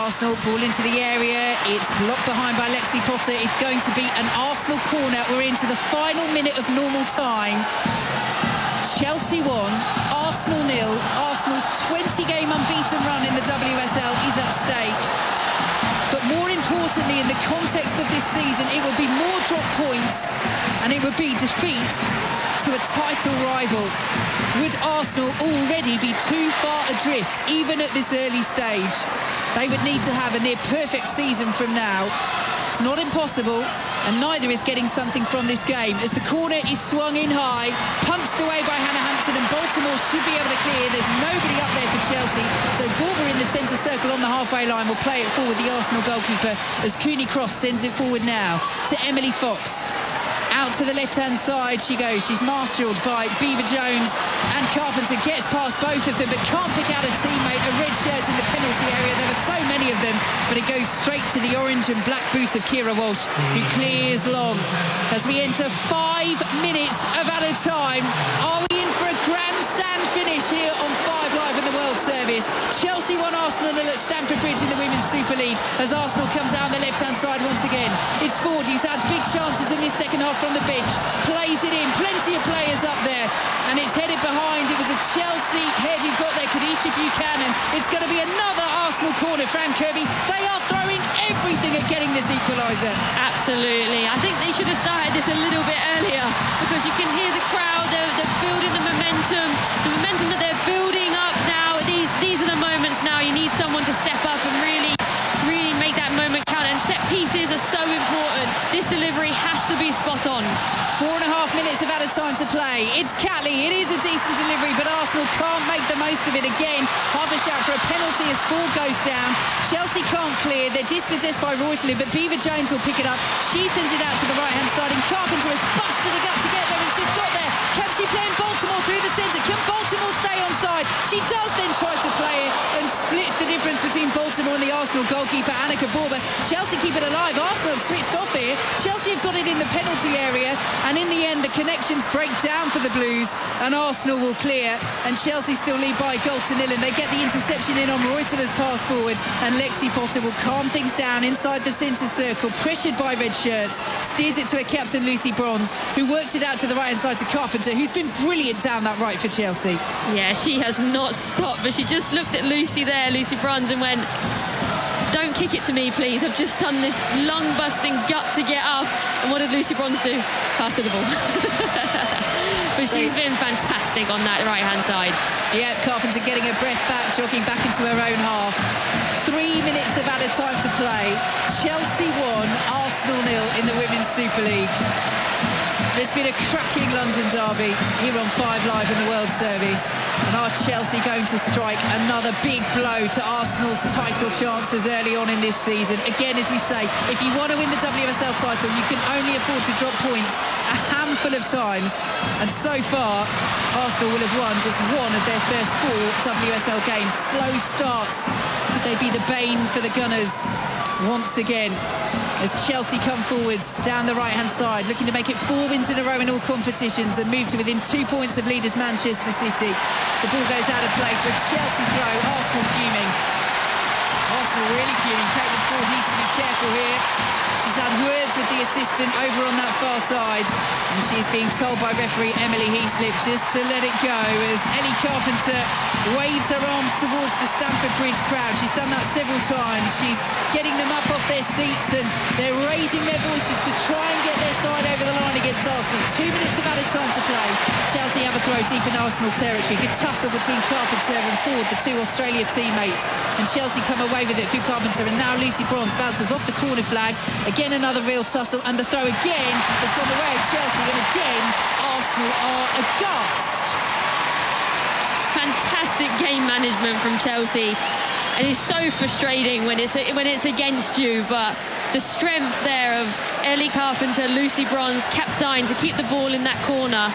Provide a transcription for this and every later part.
Arsenal, ball into the area. It's blocked behind by Lexi Potter. It's going to be an Arsenal corner. We're into the final minute of normal time. Chelsea 1, Arsenal 0. Arsenal's 20-game unbeaten run in the WSL is at stake. But more importantly, in the context of this season, it will be more drop points and it would be defeat to a title rival. Would Arsenal already be too far adrift, even at this early stage? They would need to have a near-perfect season from now. It's not impossible, and neither is getting something from this game. As the corner is swung in high, punched away by Hannah Hampton, and Baltimore should be able to clear. There's nobody up there for Chelsea, so Borber in the centre circle on the halfway line will play it forward, the Arsenal goalkeeper, as Cooney Cross sends it forward now to Emily Fox. Out to the left-hand side she goes. She's marshalled by Beaver Jones, and Carpenter gets past both of them but can't pick out a teammate. A red shirt in the penalty area. There were so many of them, but it goes straight to the orange and black boot of Kira Walsh, who clears long. As we enter 5 minutes of added time, are we in for a grandstand finish here on 5 Live in the World Service? Chelsea 1, Arsenal 0 at Stamford Bridge in the Women's Super League, as Arsenal come down the left-hand side once again. It's Ford, who's had big chances in this second half from the bench, plays it in, plenty of players up there, and it's headed behind. It was a Chelsea head who got there, Kadisha Buchanan. It's going to be another Arsenal corner. Fran Kirby, they are throwing everything at getting this equaliser. Absolutely. I think they should have started this a little bit earlier, because you can hear the crowd, they're building the momentum that they're building up now. These are the moments now you need someone to step up and really make that moment count, and set pieces are so important. This delivery has to be spot on. 4.5 minutes of added time to play. It's Catley. It is a decent delivery, but Arsenal can't make the most of it again. Half a shout for a penalty as Ford goes down. Chelsea can't clear. They're dispossessed by Roysley, but Beaver Jones will pick it up. She sends it out to the right-hand side, and Carpenter has busted a gut to get there, and she's got there. Can she play in Baltimore through the centre? Can Baltimore stay onside? She does then try to play it and splits the difference between Baltimore and the Arsenal goalkeeper, Annika Borber. Chelsea keep it alive. Arsenal have switched off here. Chelsea have got it in the penalty area, and in the end, the connections break down for the Blues, and Arsenal will clear, and Chelsea still lead by a goal to 0, and they get the interception in on Reuter's pass forward, and Lexi Potter will calm things down inside the centre circle, pressured by red shirts, steers it to her captain, Lucy Bronze, who works it out to the right-hand side to Carpenter, who's been brilliant down that right for Chelsea. Yeah, she has not stopped, but she just looked at Lucy there, Lucy Bronze, and went, "Don't kick it to me, please. I've just done this lung-busting gut to get up." And what did Lucy Bronze do? Pass to the ball. But she's been fantastic on that right-hand side. Yeah, Carpenter getting her breath back, jogging back into her own half. 3 minutes of added time to play. Chelsea 1, Arsenal 0 in the Women's Super League. It's been a cracking London derby here on 5 Live in the World Service. And are Chelsea going to strike another big blow to Arsenal's title chances early on in this season? Again, as we say, if you want to win the WSL title, you can only afford to drop points a handful of times. And so far, Arsenal will have won just one of their first 4 WSL games. Slow starts. Could they be the bane for the Gunners once again? As Chelsea come forwards down the right-hand side, looking to make it 4 wins in a row in all competitions and move to within 2 points of leaders Manchester City. The ball goes out of play for a Chelsea throw. Arsenal fuming. Arsenal really fuming. Caitlin Ford needs to be careful here. She's had words with the assistant over on that far side, and she's being told by referee Emily Heaslip just to let it go as Ellie Carpenter waves her arms towards the Stamford Bridge crowd. She's done that several times. She's getting them up off their seats, and they're raising their voices to try and get their side over the line against Arsenal. 2 minutes of added time to play. Chelsea have a throw deep in Arsenal territory. Good tussle between Carpenter and Ford, the 2 Australia teammates, and Chelsea come away with it through Carpenter, and now Lucy Bronze bounces off the corner flag. Again, another real tussle, and the throw again has gone the way of Chelsea, and again Arsenal are aghast. It's fantastic game management from Chelsea, and it's so frustrating when it's against you, but the strength there of Ellie Carpenter, Lucy Bronze, kept dying to keep the ball in that corner.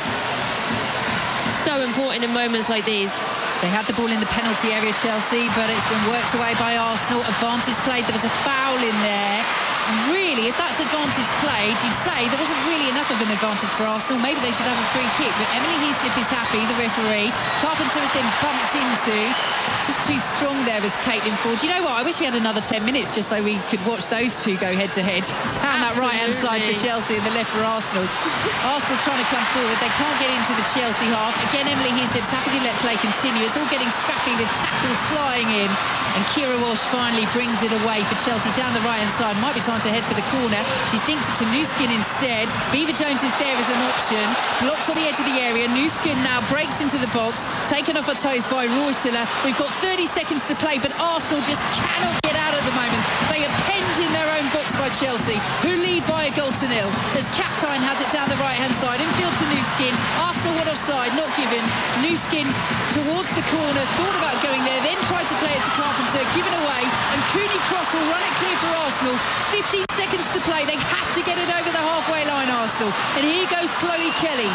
So important in moments like these. They had the ball in the penalty area, Chelsea, but it's been worked away by Arsenal. Advantage played. There was a foul in there. And really, if that's advantage played, you say there wasn't really enough of an advantage for Arsenal. Maybe they should have a free kick. But Emily Heaslip is happy, the referee. Carpenter is then bumped into. just too strong there as Caitlin Ford. You know what? I wish we had another 10 minutes just so we could watch those two go head-to-head down that right-hand side for Chelsea and the left for Arsenal. Arsenal trying to come forward. They can't get into the Chelsea half. Again, Emily Hislop's happy to let play continue. It's all getting scrappy with tackles flying in. And Kira Walsh finally brings it away for Chelsea down the right-hand side. Might be time to head for the corner. She's dinked it to Newskin instead. Beaver Jones is there as an option. Blocked on the edge of the area. Newskin now breaks into the box. Taken off her toes by Roytler. We've got 30 seconds to play, but Arsenal just cannot get out at the moment. They are penned in their own box by Chelsea, who lead by a goal to nil. As Captain has it down the right-hand side. Infield to Newskin. Arsenal one offside, not given. Newskin towards the corner. Thought about going there, then tried to play it to Carpenter. Given away. And Cooney Cross will run it clear for Arsenal. 15 seconds to play. They have to get it over the halfway line, Arsenal. And here goes Chloe Kelly.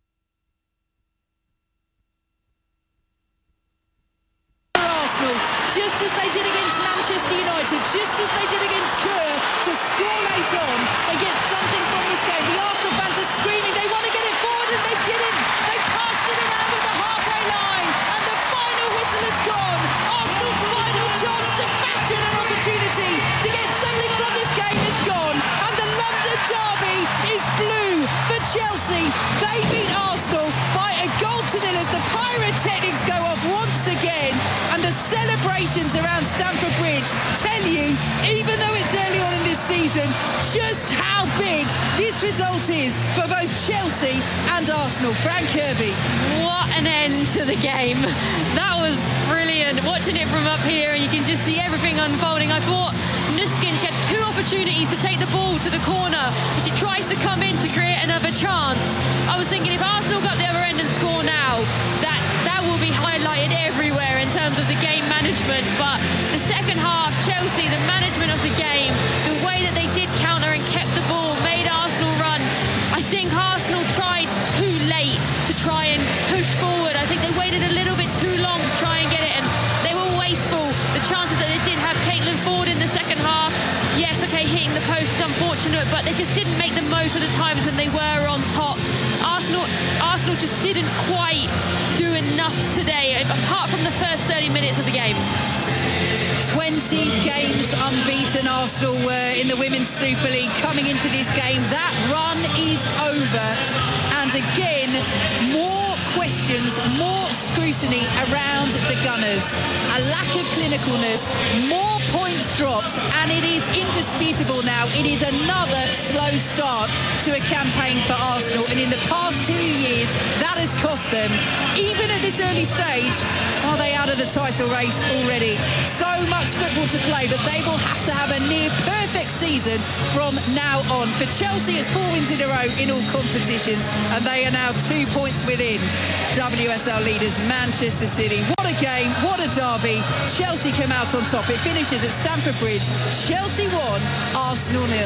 Just as they did against Manchester United, just as they did against Kerr, to score late on and get something from this game. The Arsenal fans are screaming, they want to get it forward, and they didn't. They passed it around at the halfway line, and the final whistle has gone. Arsenal's final chance to fashion an opportunity to get something from this game is gone, and the London derby is blue for Chelsea. They beat Arsenal by a goal to nil as the pyrotechnics go off once again. And the celebrations around Stamford Bridge tell you, even though it's early on in this season, just how big this result is for both Chelsea and Arsenal. Fran Kirby. What an end to the game. That was brilliant. Watching it from up here, and you can just see everything unfolding. I thought Nuskin, she had two opportunities to take the ball to the corner. She tries to come in to create another chance. I was thinking, if Arsenal got the other end and score now, that will be highlighted everywhere in terms of the game management. But the second half, Chelsea, the management of the game, the way that they did counter and kept the ball, made Arsenal run. I think Arsenal tried too late to try and push forward. I think they waited a little bit too long to try and get it, and they were wasteful. The chances that they did have Caitlin Ford in the second half, yes, okay, hitting the post is unfortunate, but they just didn't make the most of the times when they were on top. Arsenal just didn't quite do enough today, apart from the first 30 minutes of the game. 20 games unbeaten Arsenal were in the Women's Super League coming into this game. That run is over. And again, more questions, more scrutiny around the Gunners. A lack of clinicalness, more points dropped, and it is indisputable now. It is another slow start to a campaign for Arsenal, and in the past 2 years, that has cost them. Even at this early stage, are they out of the title race already? So much football to play, but they will have to have a near-perfect season from now on. For Chelsea, it's 4 wins in a row in all competitions, and they are now 2 points within WSL leaders Manchester City. What a game, what a derby. Chelsea come out on top. It finishes at Stamford Bridge. Chelsea 1, Arsenal 0.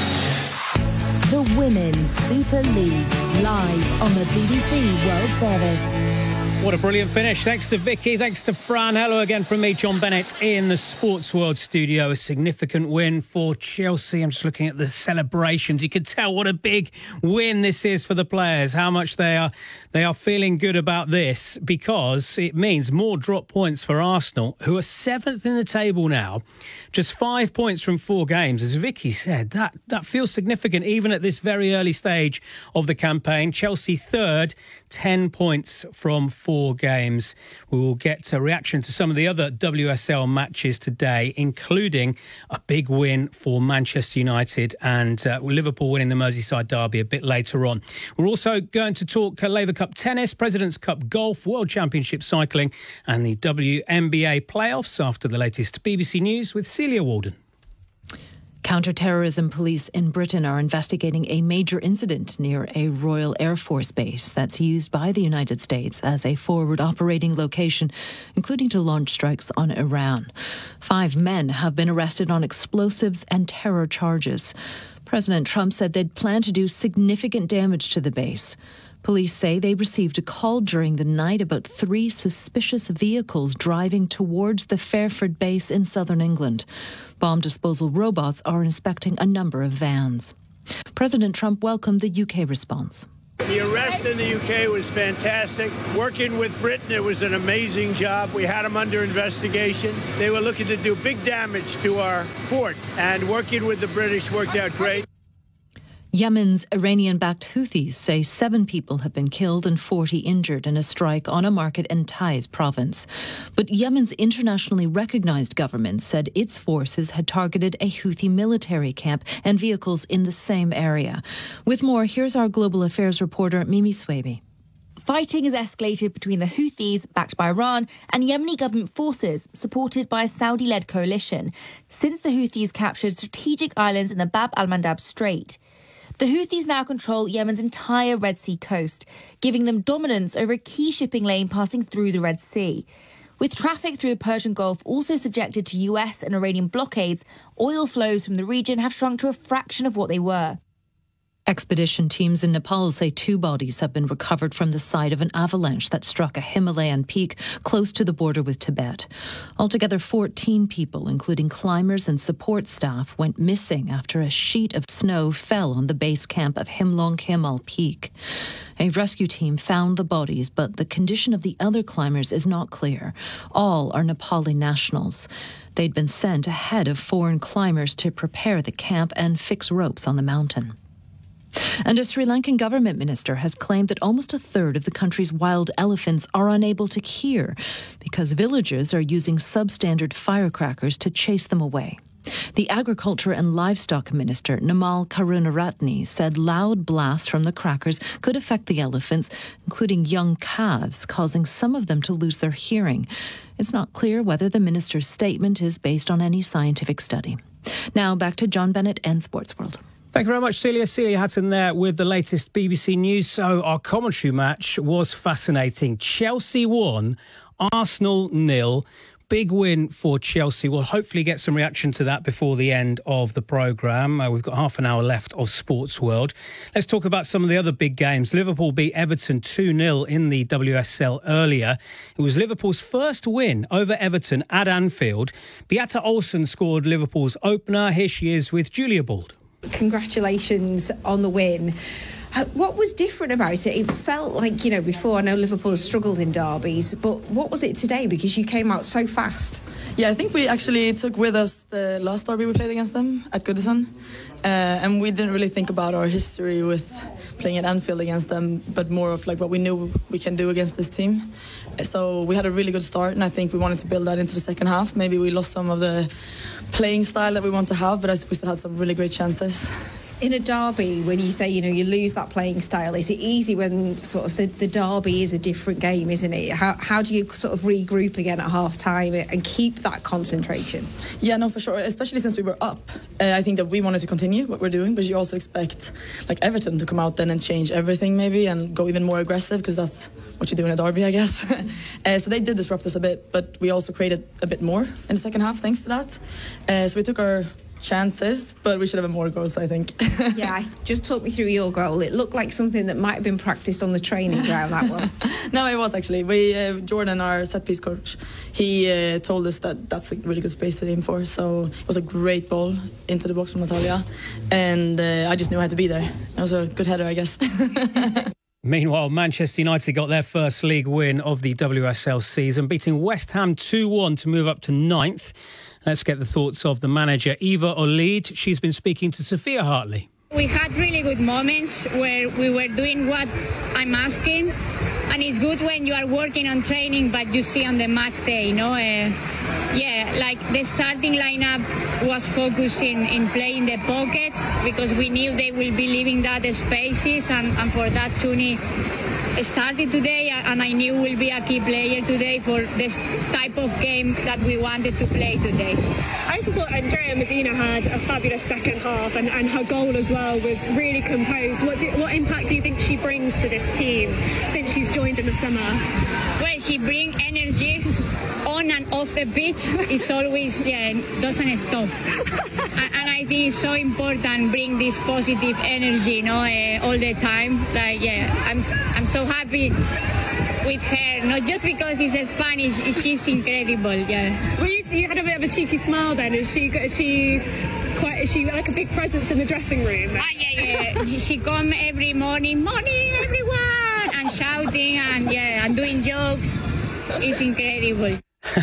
The Women's Super League, live on the BBC World Service. What a brilliant finish. Thanks to Vicky, thanks to Fran. Hello again from me, John Bennett, in the Sports World studio. A significant win for Chelsea. I'm just looking at the celebrations. You can tell what a big win this is for the players, how much they are feeling good about this, because it means more drop points for Arsenal, who are 7th in the table now. Just 5 points from 4 games. As Vicky said, that feels significant even at this very early stage of the campaign. Chelsea 3rd, 10 points from 4 games. We will get a reaction to some of the other WSL matches today, including a big win for Manchester United and Liverpool winning the Merseyside derby a bit later on. We're also going to talk Laver Cup tennis, President's Cup golf, World Championship cycling and the WNBA playoffs after the latest BBC News with Celia Walden. Counter-terrorism police in Britain are investigating a major incident near a Royal Air Force base that's used by the United States as a forward operating location, including to launch strikes on Iran. 5 men have been arrested on explosives and terror charges. President Trump said they'd plan to do significant damage to the base. Police say they received a call during the night about 3 suspicious vehicles driving towards the Fairford base in southern England. Bomb disposal robots are inspecting a number of vans. President Trump welcomed the UK response. The The arrest in the UK was fantastic. Working with Britain, it was an amazing job. We had them under investigation. They were looking to do big damage to our fort, and working with the British worked out great. Yemen's Iranian-backed Houthis say 7 people have been killed and 40 injured in a strike on a market in Taiz province. But Yemen's internationally recognized government said its forces had targeted a Houthi military camp and vehicles in the same area. With more, here's our global affairs reporter Mimi Swaby. Fighting has escalated between the Houthis, backed by Iran, and Yemeni government forces, supported by a Saudi-led coalition, since the Houthis captured strategic islands in the Bab al-Mandab Strait. The Houthis now control Yemen's entire Red Sea coast, giving them dominance over a key shipping lane passing through the Red Sea. With traffic through the Persian Gulf also subjected to US and Iranian blockades, oil flows from the region have shrunk to a fraction of what they were. Expedition teams in Nepal say 2 bodies have been recovered from the site of an avalanche that struck a Himalayan peak close to the border with Tibet. Altogether, 14 people, including climbers and support staff, went missing after a sheet of snow fell on the base camp of Himlong Himal Peak. A rescue team found the bodies, but the condition of the other climbers is not clear. All are Nepali nationals. They'd been sent ahead of foreign climbers to prepare the camp and fix ropes on the mountain. And a Sri Lankan government minister has claimed that almost a third of the country's wild elephants are unable to hear because villagers are using substandard firecrackers to chase them away. The Agriculture and Livestock Minister, Namal Karunaratne, said loud blasts from the crackers could affect the elephants, including young calves, causing some of them to lose their hearing. It's not clear whether the minister's statement is based on any scientific study. Now back to John Bennett and Sports World. Thank you very much, Celia. Celia Hatton there with the latest BBC News. So our commentary match was fascinating. Chelsea won, Arsenal 0. Big win for Chelsea. We'll hopefully get some reaction to that before the end of the programme. We've got half an hour left of Sports World. Let's talk about some of the other big games. Liverpool beat Everton 2-0 in the WSL earlier. It was Liverpool's first win over Everton at Anfield. Beata Olsen scored Liverpool's opener. Here she is with Julia Bald. Congratulations on the win. What was different about it? It felt like, before, I know Liverpool has struggled in derbies, but what was it today? Because you came out so fast. Yeah, I think we actually took with us the last derby we played against them at Goodison. And we didn't really think about our history with playing at Anfield against them, but more of like what we knew we can do against this team. So we had a really good start, and I think we wanted to build that into the second half. Maybe we lost some of the playing style that we want to have, but we still had some really great chances. In a derby, when you say, you lose that playing style, is it easy when sort of the derby is a different game, isn't it? How do you sort of regroup again at half-time and keep that concentration? Yeah, no, for sure, especially since we were up. I think that we wanted to continue what we're doing, but you also expect like Everton to come out then and change everything maybe and go even more aggressive, because that's what you do in a derby, I guess. So they did disrupt us a bit, but we also created a bit more in the second half thanks to that. So we took our chances, but we should have more goals, I think. Yeah, just talk me through your goal. It looked like something that might have been practiced on the training ground, that one. No, it was actually. Jordan, our set-piece coach, he told us that that's a really good space to aim for, so it was a great ball into the box from Natalia, and I just knew I had to be there. It was a good header, I guess. Meanwhile, Manchester United got their first league win of the WSL season, beating West Ham 2-1 to move up to 9th. Let's get the thoughts of the manager, Eva Olid. She's been speaking to Sophia Hartley. We had really good moments where we were doing what I'm asking. And it's good when you are working on training, but you see on the match day, like the starting lineup was focusing in playing the pockets, because we knew they will be leaving that spaces, and for that Tuni started today, and I knew will be a key player today for this type of game that we wanted to play today. I also thought Andrea Medina had a fabulous second half, and her goal as well was really composed. What impact do you think she brings to this team since she's joined in the summer? Well, she brings energy on and off the pitch. It's always, doesn't stop. And I think it's so important bring this positive energy, all the time. I'm so happy with her, not just because it's Spanish, she's incredible, Well, you had a bit of a cheeky smile then. Is she Is she like a big presence in the dressing room? Yeah. She come every morning everyone, and shouting and doing jokes. It's incredible.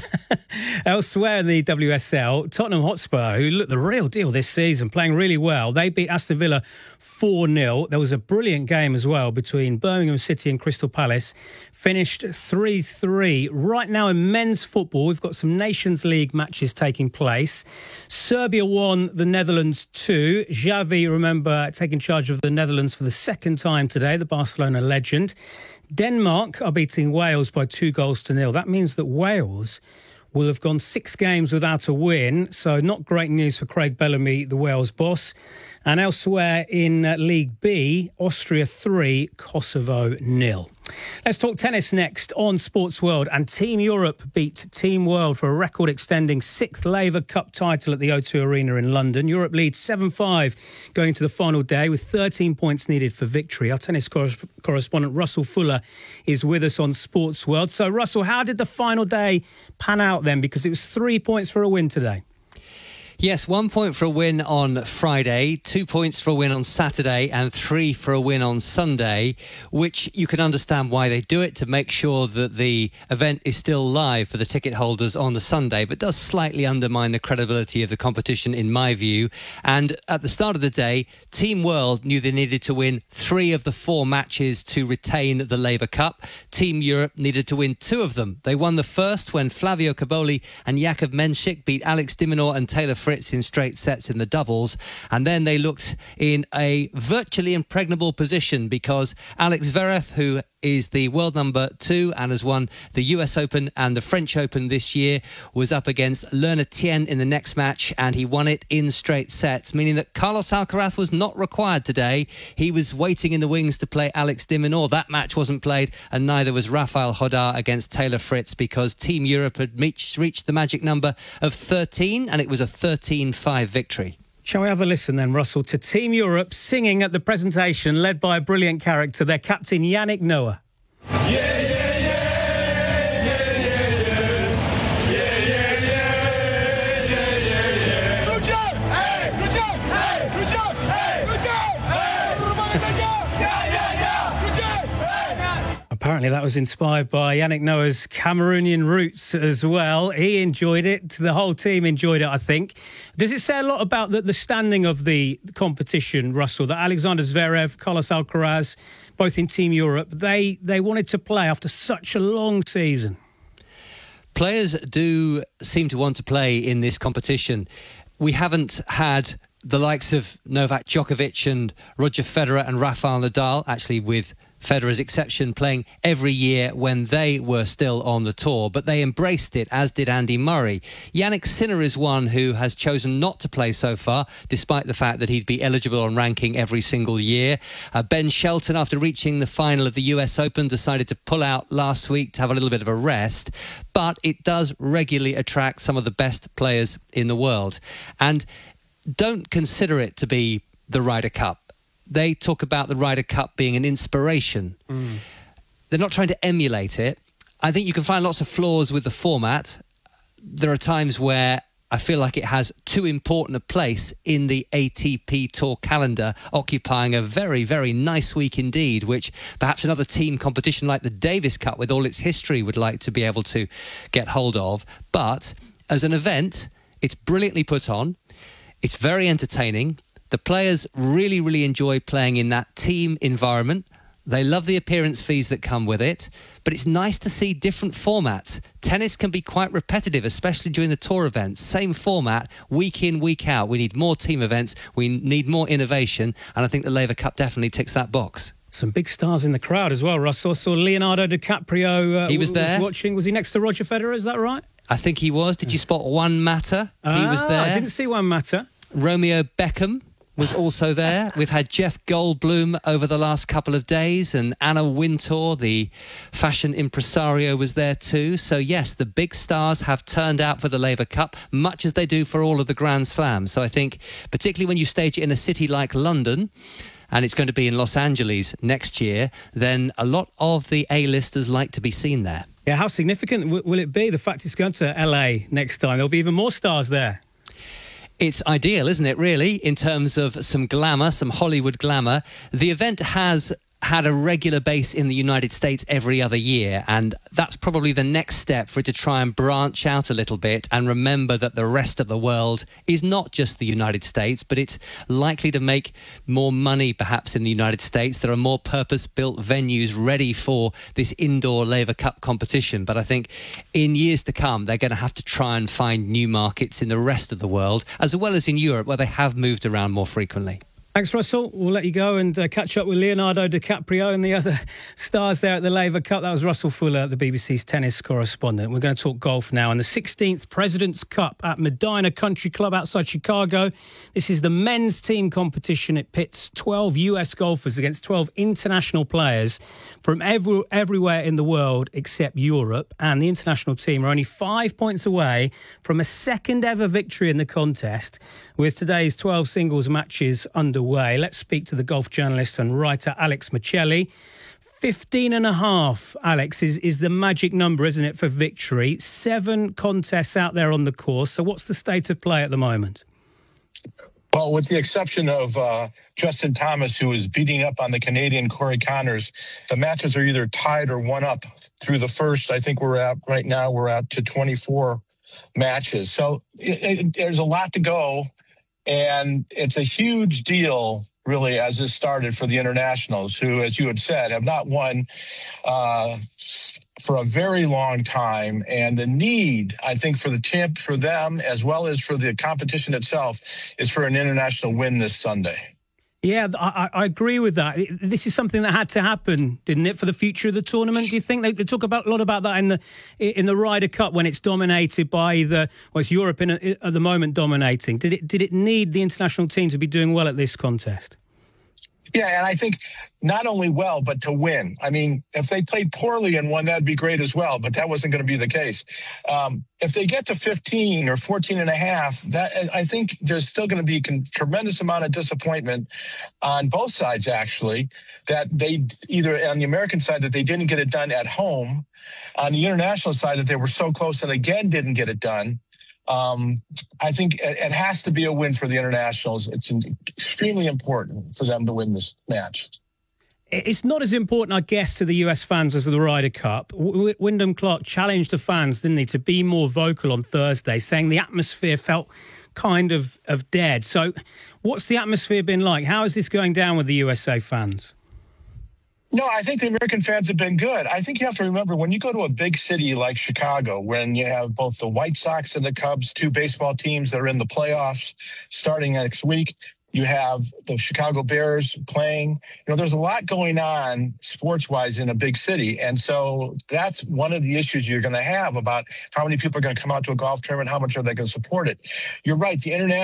Elsewhere in the WSL, Tottenham Hotspur, who look the real deal this season, playing really well. They beat Aston Villa 4-0. There was a brilliant game as well between Birmingham City and Crystal Palace. Finished 3-3. Right now in men's football, we've got some Nations League matches taking place. Serbia won, the Netherlands 2. Xavi, remember, taking charge of the Netherlands for the second time today, the Barcelona legend. Denmark are beating Wales by 2-0. That means that Wales will have gone 6 games without a win, so not great news for Craig Bellamy, the Wales boss. And elsewhere in League B, Austria 3, Kosovo 0. Let's talk tennis next on Sports World. And Team Europe beat Team World for a record-extending 6th Laver Cup title at the O2 Arena in London. Europe leads 7-5 going to the final day with 13 points needed for victory. Our tennis correspondent Russell Fuller is with us on Sports World. So, Russell, how did the final day pan out then? Because it was 3 points for a win today. Yes, 1 point for a win on Friday, 2 points for a win on Saturday, and 3 for a win on Sunday, which you can understand why they do it, to make sure that the event is still live for the ticket holders on the Sunday, but does slightly undermine the credibility of the competition, in my view. And at the start of the day, Team World knew they needed to win 3 of the 4 matches to retain the Laver Cup. Team Europe needed to win 2 of them. They won the first when Flavio Caboli and Jakub Mensik beat Alex de Minaur and Taylor Fritz in straight sets in the doubles, and then they looked in a virtually impregnable position because Alex Zverev, who is the world number 2 and has won the US Open and the French Open this year, was up against Le Tien in the next match, and he won it in straight sets, meaning that Carlos Alcaraz was not required today. He was waiting in the wings to play Alex de Minaur. That match wasn't played, and neither was Rafael Hodar against Taylor Fritz, because Team Europe had reached the magic number of 13, and it was a 13-5 victory. Shall we have a listen then, Russell, to Team Europe singing at the presentation, led by a brilliant character, their captain Yannick Noah. Apparently that was inspired by Yannick Noah's Cameroonian roots as well. He enjoyed it. The whole team enjoyed it, I think. Does it say a lot about the standing of the competition, Russell, that Alexander Zverev, Carlos Alcaraz, both in Team Europe, they wanted to play after such a long season? Players do seem to want to play in this competition. We haven't had the likes of Novak Djokovic and Roger Federer and Rafael Nadal, actually with Federer's exception, playing every year when they were still on the tour, but they embraced it, as did Andy Murray. Yannick Sinner is one who has chosen not to play so far, despite the fact that he'd be eligible on ranking every single year. Ben Shelton, after reaching the final of the US Open, decided to pull out last week to have a little bit of a rest, but it does regularly attract some of the best players in the world. And don't consider it to be the Ryder Cup. They talk about the Ryder Cup being an inspiration. They're not trying to emulate it. I think you can find lots of flaws with the format. There are times where I feel like it has too important a place in the ATP Tour calendar, occupying a very, very nice week indeed, which perhaps another team competition like the Davis Cup, with all its history, would like to be able to get hold of. But as an event, it's brilliantly put on. It's very entertaining. The players really, really enjoy playing in that team environment. They love the appearance fees that come with it, but it's nice to see different formats. Tennis can be quite repetitive, especially during the tour events. Same format, week in, week out. We need more team events. We need more innovation, and I think the Laver Cup definitely ticks that box. Some big stars in the crowd as well, Russell. I saw Leonardo DiCaprio he was there. Was watching. Was he next to Roger Federer, is that right? I think he was. Did you spot Juan Mata? He was there. I didn't see Juan Mata. Romeo Beckham was also there. We've had Jeff Goldblum over the last couple of days, and Anna Wintour, the fashion impresario, was there too. So yes, the big stars have turned out for the Laver Cup, much as they do for all of the Grand Slams. So I think, particularly when you stage it in a city like London, and it's going to be in Los Angeles next year, then a lot of the A-listers like to be seen there. Yeah, how significant will it be, the fact it's going to LA next time? There'll be even more stars there. It's ideal, isn't it, really, in terms of some glamour, some Hollywood glamour. The event has had a regular base in the United States every other year, and that's probably the next step for it to try and branch out a little bit and remember that the rest of the world is not just the United States, but it's likely to make more money perhaps in the United States. There are more purpose-built venues ready for this indoor Laver Cup competition, but I think in years to come they're going to have to try and find new markets in the rest of the world, as well as in Europe, where they have moved around more frequently. Thanks, Russell. We'll let you go and catch up with Leonardo DiCaprio and the other stars there at the Laver Cup. That was Russell Fuller, the BBC's tennis correspondent. We're going to talk golf now. And the 16th President's Cup at Medinah Country Club outside Chicago. This is the men's team competition. It pits 12 US golfers against 12 international players from everywhere in the world except Europe. And the international team are only 5 points away from a second ever victory in the contest, with today's 12 singles matches underway. Let's speak to the golf journalist and writer Alex Michelli. 15.5, Alex, is the magic number, isn't it, for victory? 7 contests out there on the course. So what's the state of play at the moment? Well, with the exception of Justin Thomas, who is beating up on the Canadian Corey Connors, the matches are either tied or one up through the first. I think we're at to 24 matches. So there's a lot to go. And it's a huge deal, really, as this started for the internationals, who, as you had said, have not won for a very long time. And the need, I think, for them, as well as for the competition itself, is for an international win this Sunday. Yeah, I agree with that. This is something that had to happen, didn't it, for the future of the tournament? Do you think they talk a lot about that in the Ryder Cup when it's dominated by it's Europe at the moment dominating? Did it need the international team to be doing well at this contest? Yeah, and I think not only well, but to win. I mean, if they played poorly and won, that'd be great as well, but that wasn't going to be the case. If they get to 15 or 14.5, I think there's still going to be a tremendous amount of disappointment on both sides, actually, that they either on the American side that they didn't get it done at home, on the international side that they were so close and again didn't get it done. I think it has to be a win for the internationals. It's extremely important for them to win this match. It's not as important, I guess, to the US fans as the Ryder Cup. Wyndham Clark challenged the fans, didn't he, to be more vocal on Thursday, saying the atmosphere felt kind of dead. So what's the atmosphere been like? How is this going down with the USA fans? No, I think the American fans have been good. I think you have to remember, when you go to a big city like Chicago, when you have both the White Sox and the Cubs, 2 baseball teams that are in the playoffs starting next week, you have the Chicago Bears playing. There's a lot going on sports-wise in a big city. And so that's one of the issues you're going to have about how many people are going to come out to a golf tournament, how much are they going to support it. You're right,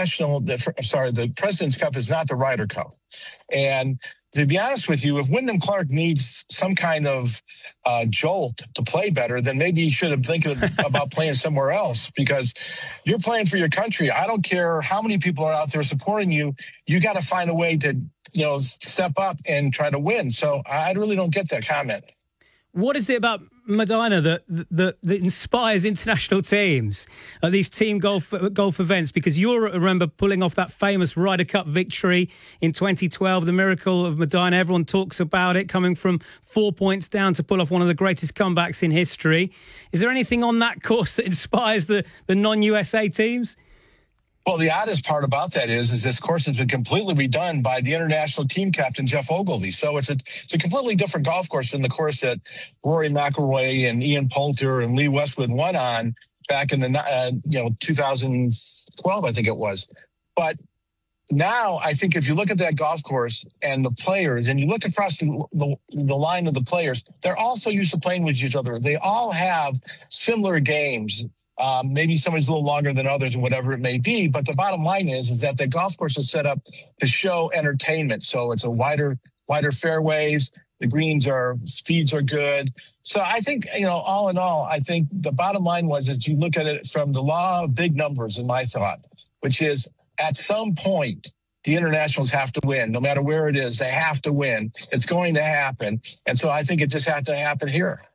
the President's Cup is not the Ryder Cup. And to be honest with you, if Wyndham Clark needs some kind of jolt to play better, then maybe he should have thinking about playing somewhere else, because you're playing for your country. I don't care how many people are out there supporting you. You got to find a way to, step up and try to win. So I really don't get that comment. What is it about Medinah that inspires international teams at these team golf events? Because you remember pulling off that famous Ryder Cup victory in 2012, the miracle of Medinah. Everyone talks about it, coming from 4 points down to pull off one of the greatest comebacks in history. Is there anything on that course that inspires the non-USA teams? Well, the oddest part about that is this course has been completely redone by the international team captain, Jeff Ogilvy. So it's a completely different golf course than the course that Rory McIlroy and Ian Poulter and Lee Westwood won on back in the 2012, I think it was. But now I think if you look at that golf course and the players, and you look across the line of the players, they're all so used to playing with each other. They all have similar games. Maybe somebody's a little longer than others or whatever it may be. But the bottom line is that the golf course is set up to show entertainment. So it's a wider fairways. The speeds are good. So I think, all in all, I think the bottom line is you look at it from the law of big numbers, in my thought, which is at some point, the internationals have to win. No matter where it is, they have to win. It's going to happen. And so I think it just had to happen here.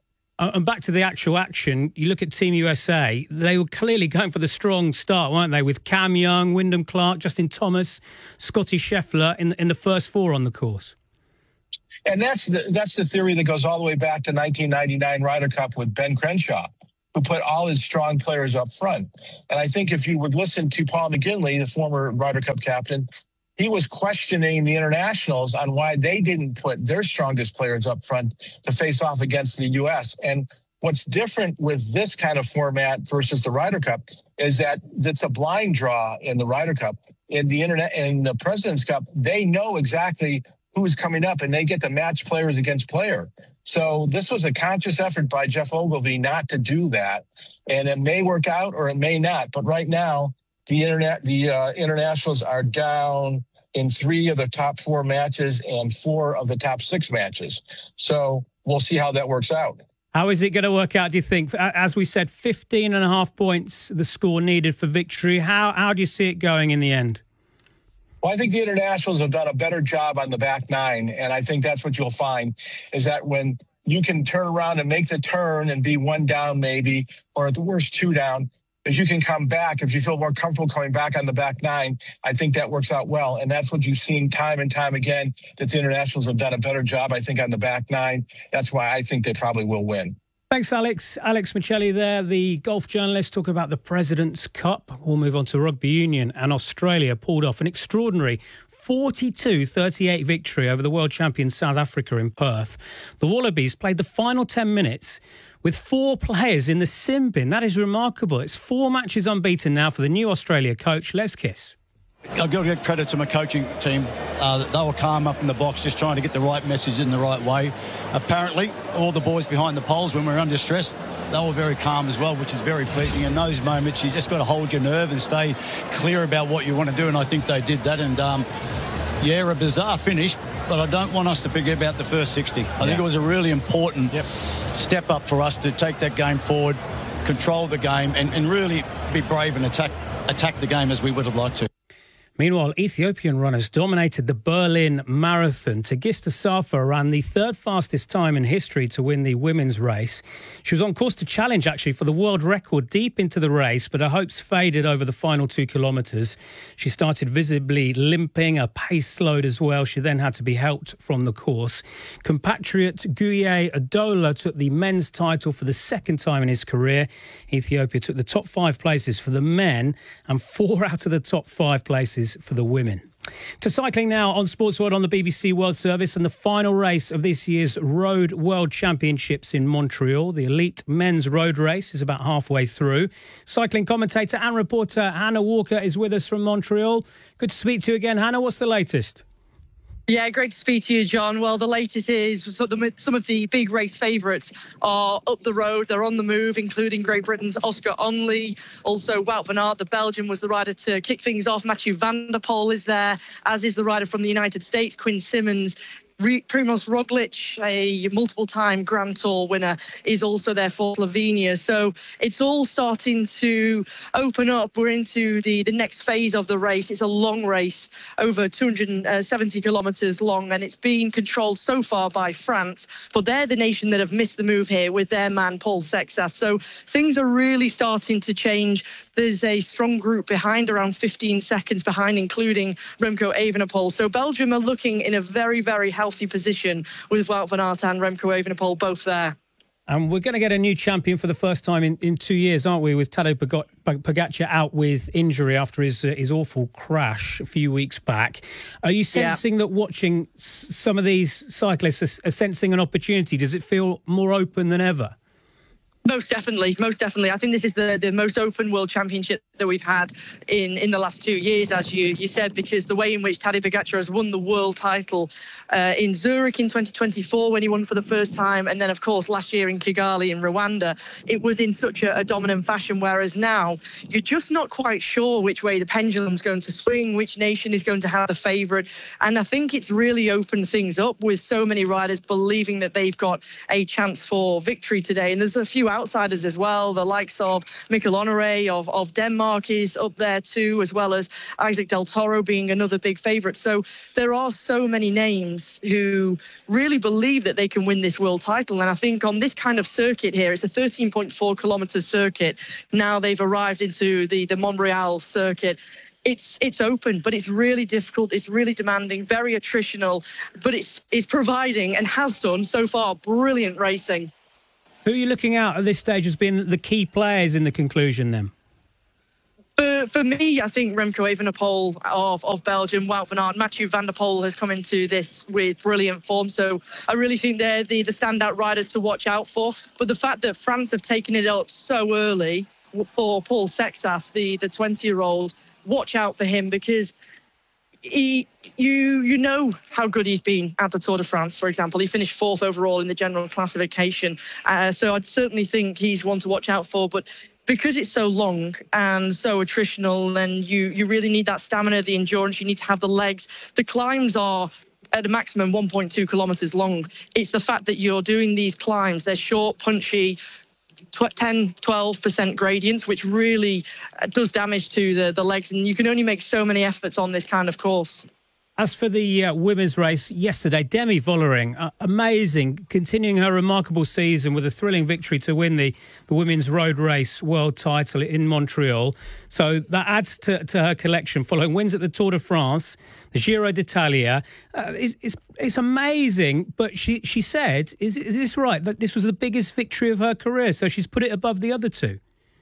And back to the actual action, you look at Team USA, they were clearly going for the strong start, weren't they, with Cam Young, Wyndham Clark, Justin Thomas, Scotty Scheffler in the first four on the course. And that's the theory that goes all the way back to 1999 Ryder Cup with Ben Crenshaw, who put all his strong players up front. And I think if you would listen to Paul McGinley, the former Ryder Cup captain, he was questioning the internationals on why they didn't put their strongest players up front to face off against the U.S. And what's different with this kind of format versus the Ryder Cup is that it's a blind draw in the Ryder Cup. In the President's Cup, they know exactly who's coming up, and they get to match players against player. So this was a conscious effort by Geoff Ogilvy not to do that. And it may work out or it may not. But right now, the internationals are down in 3 of the top 4 matches and 4 of the top 6 matches. So we'll see how that works out. How is it going to work out, do you think? As we said, 15.5 points, the score needed for victory. How do you see it going in the end? Well, I think the internationals have done a better job on the back 9, and I think that's what you'll find is that when you can turn around and make the turn and be 1 down maybe, or at the worst 2 down, if you can come back, if you feel more comfortable coming back on the back 9, I think that works out well. And that's what you've seen time and time again, that the internationals have done a better job, I think, on the back 9. That's why I think they probably will win. Thanks, Alex. Alex Michelli there, the golf journalist, talking about the President's Cup. We'll move on to rugby union, and Australia pulled off an extraordinary 42-38 victory over the world champion South Africa in Perth. The Wallabies played the final 10 minutes with 4 players in the sin bin. That is remarkable. It's 4 matches unbeaten now for the new Australia coach, Les Kiss. I've got to give credit to my coaching team. They were calm up in the box, just trying to get the right message in the right way. Apparently, all the boys behind the poles, when we were under stress, they were very calm as well, which is very pleasing. In those moments, you just got to hold your nerve and stay clear about what you want to do, and I think they did that. And, yeah, a bizarre finish, but I don't want us to forget about the first 60. I think it was a really important step up for us to take that game forward, control the game, and really be brave and attack the game as we would have liked to. Meanwhile, Ethiopian runners dominated the Berlin Marathon. Tigista Safa ran the 3rd fastest time in history to win the women's race. She was on course to challenge, actually, for the world record deep into the race, but her hopes faded over the final 2 kilometres. She started visibly limping, her pace slowed as well. She then had to be helped from the course. Compatriot Guye Adola took the men's title for the 2nd time in his career. Ethiopia took the top 5 places for the men and 4 out of the top 5 places for the women. To cycling now on Sports World on the BBC World Service, and the final race of this year's Road World Championships in Montreal. The elite men's road race is about halfway through. Cycling commentator and reporter Hannah Walker is with us from Montreal. Good to speak to you again, Hannah. What's the latest? Yeah, great to speak to you, John. Well, the latest is some of the big race favourites are up the road. They're on the move, including Great Britain's Oscar Onley. Also, Wout van Aert, the Belgian, was the rider to kick things off. Mathieu van der Poel is there, as is the rider from the United States, Quinn Simmons. Primož Roglic, a multiple-time Grand Tour winner, is also there for Slovenia. So it's all starting to open up. We're into the next phase of the race. It's a long race, over 270 kilometres long, and it's been controlled so far by France. But they're the nation that have missed the move here with their man, Paul Sexas. So things are really starting to change. There's a strong group behind, around 15 seconds behind, including Remco Evenepoel. So Belgium are looking in a very, very healthy position with Wout van Aert and Remco Evenepoel both there. And we're going to get a new champion for the first time in 2 years, aren't we, with Tadej Pogacar out with injury after his awful crash a few weeks back. Are you sensing that watching some of these cyclists are sensing an opportunity? Does it feel more open than ever? Most definitely. I think this is the most open World Championship that we've had in the last 2 years, as you said, because the way in which Tadej Pogacar has won the world title in Zurich in 2024 when he won for the first time, and then, of course, last year in Kigali in Rwanda, it was in such a dominant fashion, whereas now you're just not quite sure which way the pendulum's going to swing, which nation is going to have the favourite. And I think it's really opened things up with so many riders believing that they've got a chance for victory today. And there's a few outsiders as well, the likes of Mikkel Honoré of Denmark, Mark is up there too, as well as Isaac Del Toro being another big favourite. So there are so many names who really believe that they can win this world title. And I think on this kind of circuit here, it's a 13.4 kilometre circuit. Now they've arrived into the Montreal circuit. It's open, but it's really difficult. It's really demanding, very attritional, but it's providing, and has done so far, brilliant racing. Who are you looking at this stage as being the key players in the conclusion then? For me, I think Remco Evenepoel of Belgium, Wout van Aert, Mathieu van der Poel has come into this with brilliant form. So I really think they're the standout riders to watch out for. But the fact that France have taken it up so early for Paul Sexas, the 20-year-old, watch out for him, because you know how good he's been at the Tour de France, for example. He finished 4th overall in the general classification. So I'd certainly think he's one to watch out for. But because it's so long and so attritional, then you really need that stamina, the endurance. You need to have the legs. The climbs are at a maximum 1.2 kilometres long. It's the fact that you're doing these climbs. They're short, punchy, 10-12% gradients, which really does damage to the legs, and you can only make so many efforts on this kind of course. As for the women's race yesterday, Demi Vollering, amazing, continuing her remarkable season with a thrilling victory to win the women's road race world title in Montreal. So that adds to her collection, following wins at the Tour de France, the Giro d'Italia. It's amazing, but she said, is this right, that this was the biggest victory of her career, so she's put it above the other two?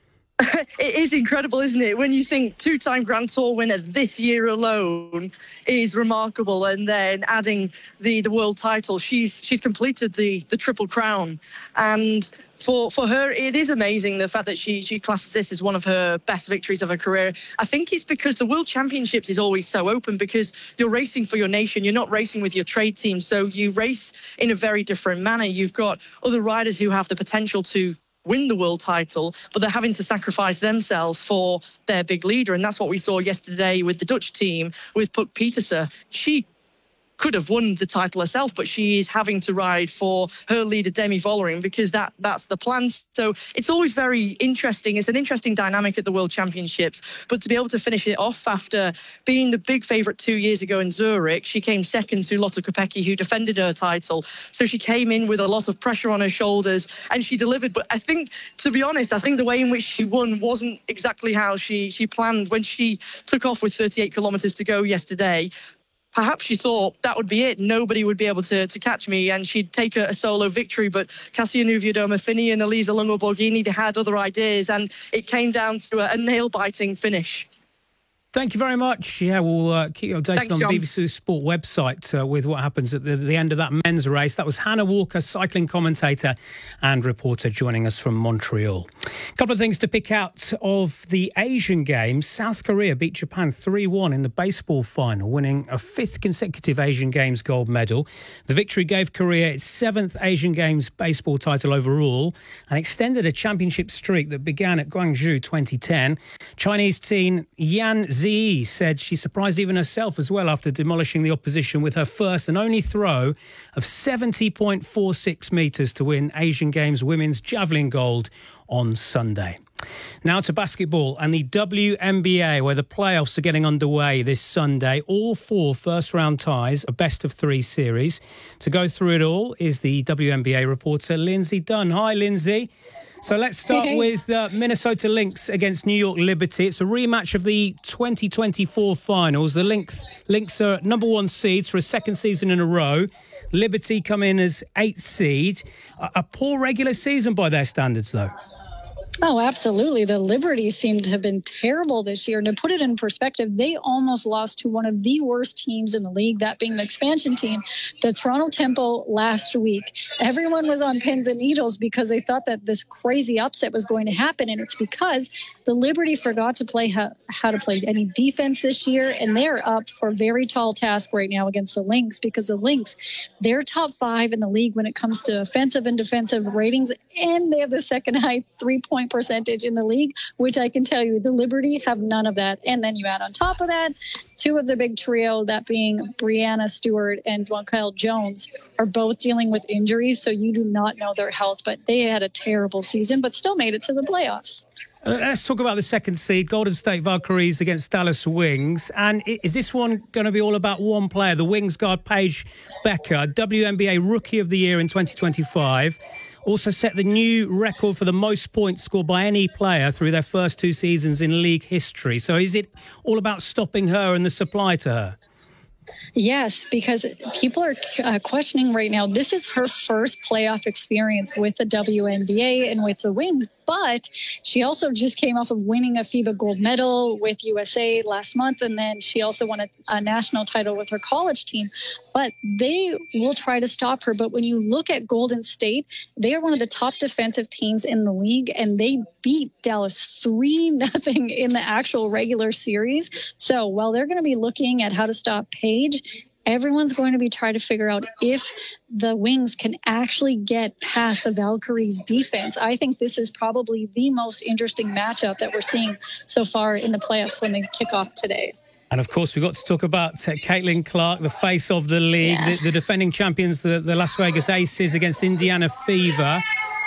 It is incredible, isn't it? When you think 2-time Grand Tour winner this year alone is remarkable, and then adding the world title, she's completed the Triple Crown. And for her, it is amazing, the fact that she classes this as one of her best victories of her career. I think it's because the World Championships is always so open, because you're racing for your nation. You're not racing with your trade team. So you race in a very different manner. You've got other riders who have the potential to win the world title, but they're having to sacrifice themselves for their big leader. And that's what we saw yesterday with the Dutch team, with Puk Pieterse. She could have won the title herself, but she is having to ride for her leader, Demi Vollering, because that's the plan. So it's always very interesting. It's an interesting dynamic at the World Championships. But to be able to finish it off after being the big favourite 2 years ago in Zurich, she came second to Lotte Kopecky, who defended her title. So she came in with a lot of pressure on her shoulders, and she delivered. But I think, to be honest, I think the way in which she won wasn't exactly how she planned. When she took off with 38 kilometres to go yesterday, perhaps she thought that would be it. Nobody would be able to catch me, and she'd take a solo victory. But Cassia Nuviodoma-Fini and Elisa Longo-Borghini, they had other ideas, and it came down to a nail-biting finish. Thank you very much. Yeah, we'll keep you updated on the BBC Sport website with what happens at the end of that men's race. That was Hannah Walker, cycling commentator and reporter, joining us from Montreal. A couple of things to pick out of the Asian Games. South Korea beat Japan 3-1 in the baseball final, winning a 5th consecutive Asian Games gold medal. The victory gave Korea its 7th Asian Games baseball title overall and extended a championship streak that began at Gwangju 2010. Chinese teen Yan Zi said she surprised even herself as well after demolishing the opposition with her first and only throw of 70.46 metres to win Asian Games women's javelin gold on Sunday. Now to basketball and the WNBA, where the playoffs are getting underway this Sunday. All 4 first-round ties, a best-of-3 series. To go through it all is the WNBA reporter Lindsay Dunn. Hi, Lindsay. So let's start with Minnesota Lynx against New York Liberty. It's a rematch of the 2024 finals. The Lynx are #1 seeds for a second season in a row. Liberty come in as 8th seed. A poor regular season by their standards, though. Oh, absolutely. The Liberty seem to have been terrible this year. And to put it in perspective, they almost lost to one of the worst teams in the league, that being the expansion team, the Toronto Tempo, last week. Everyone was on pins and needles because they thought that this crazy upset was going to happen. And it's because the Liberty forgot to play how to play any defense this year. And they're up for a very tall task right now against the Lynx, because the Lynx, they're top 5 in the league when it comes to offensive and defensive ratings. And they have the second high 3-point percentage in the league, which I can tell you the Liberty have none of that. And then you add on top of that, 2 of the big trio, that being Brianna Stewart and Jonquel Jones, are both dealing with injuries. So you do not know their health, but they had a terrible season, but still made it to the playoffs. Let's talk about the second seed, Golden State Valkyries against Dallas Wings. And is this one going to be all about one player? The Wings guard Paige Becker, WNBA Rookie of the Year in 2025, also set the new record for the most points scored by any player through their first 2 seasons in league history. So is it all about stopping her and the supply to her? Yes, because people are questioning right now. This is her first playoff experience with the WNBA and with the Wings. But she also just came off of winning a FIBA gold medal with USA last month. And then she also won a national title with her college team. But they will try to stop her. But when you look at Golden State, they are one of the top defensive teams in the league. And they beat Dallas 3-0 in the actual regular series. So while they're going to be looking at how to stop Paige, everyone's going to be trying to figure out if the Wings can actually get past the Valkyries defense. I think this is probably the most interesting matchup that we're seeing so far in the playoffs when they kick off today. And, of course, we've got to talk about Caitlin Clark, the face of the league, the defending champions, the Las Vegas Aces against Indiana Fever.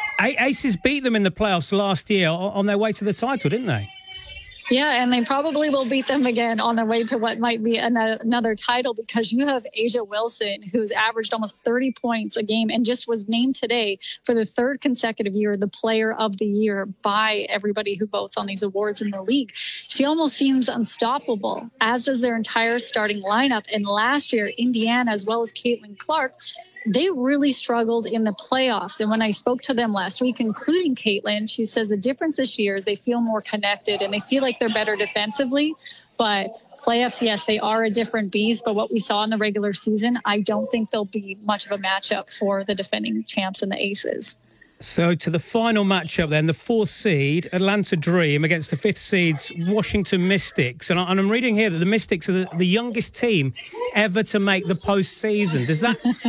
Aces beat them in the playoffs last year on their way to the title, didn't they? Yeah, and they probably will beat them again on their way to what might be another title, because you have A'ja Wilson, who's averaged almost 30 points a game and just was named today for the 3rd consecutive year the Player of the Year by everybody who votes on these awards in the league. She almost seems unstoppable, as does their entire starting lineup. And last year, Indiana, as well as Caitlin Clark, they really struggled in the playoffs. And when I spoke to them last week, including Caitlin, she says the difference this year is they feel more connected and they feel like they're better defensively. But playoffs, yes, they are a different beast. But what we saw in the regular season, I don't think there'll be much of a matchup for the defending champs and the Aces. So to the final matchup then, the 4th seed, Atlanta Dream, against the 5th seeds, Washington Mystics. And I'm reading here that the Mystics are the youngest team ever to make the postseason. Is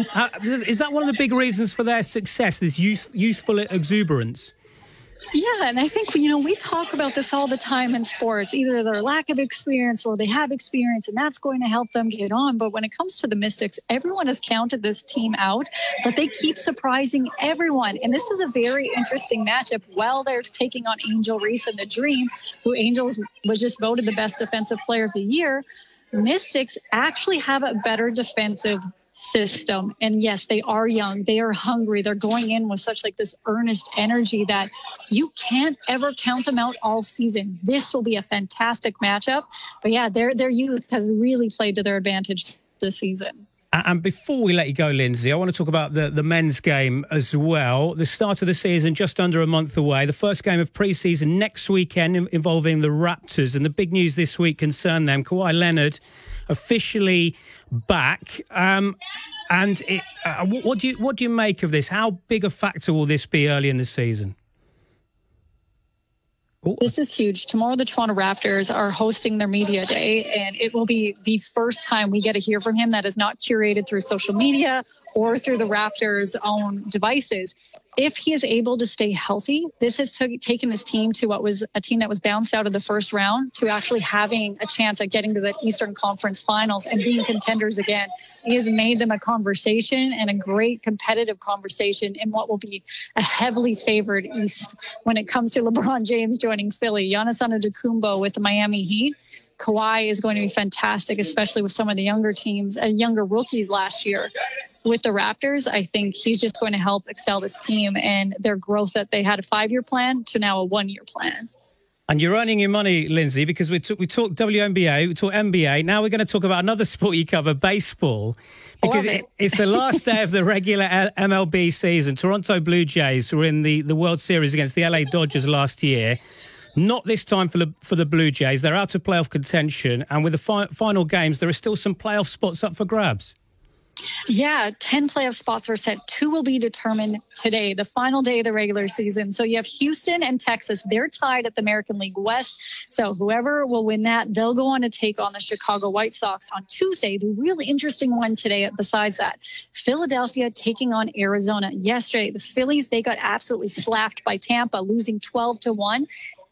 that one of the big reasons for their success, this youthful exuberance? Yeah, and I think, we talk about this all the time in sports, either their lack of experience or they have experience, and that's going to help them get on. But when it comes to the Mystics, everyone has counted this team out, but they keep surprising everyone. And this is a very interesting matchup. While they're taking on Angel Reese and the Dream, who Angels was just voted the best defensive player of the year, Mystics actually have a better defensive system. And yes, they are young. They are hungry. They're going in with such this earnest energy that you can't ever count them out all season. This will be a fantastic matchup. But yeah, their youth has really played to their advantage this season. And before we let you go, Lindsay, I want to talk about the men's game as well. The start of the season just under a month away. The first game of pre-season next weekend involving the Raptors. And the big news this week concerned them. Kawhi Leonard officially back. What do you make of this? How big a factor will this be early in the season? This is huge. Tomorrow, the Toronto Raptors are hosting their media day, and it will be the first time we get to hear from him that is not curated through social media or through the Raptors' own devices. If he is able to stay healthy, this has taken this team to what was a team that was bounced out of the first round to actually having a chance at getting to the Eastern Conference Finals and being contenders again. He has made them a conversation, and a great competitive conversation in what will be a heavily favored East when it comes to LeBron James joining Philly, Giannis Antetokounmpo with the Miami Heat. Kawhi is going to be fantastic, especially with some of the younger teams and younger rookies last year. With the Raptors, I think he's just going to help excel this team and their growth that they had a 5-year plan to now a 1-year plan. And you're earning your money, Lindsay, because we talked WNBA, we talked NBA. Now we're going to talk about another sport you cover, baseball, because it's the last day of the regular MLB season. Toronto Blue Jays were in the World Series against the LA Dodgers last year. Not this time for the Blue Jays. They're out of playoff contention. And with the final games, there are still some playoff spots up for grabs. Yeah, 10 playoff spots are set. 2 will be determined today, the final day of the regular season. So you have Houston and Texas. They're tied at the American League West. So whoever will win that, they'll go on to take on the Chicago White Sox on Tuesday. The really interesting one today, besides that, Philadelphia taking on Arizona. Yesterday, the Phillies, they got absolutely slapped by Tampa, losing 12-1.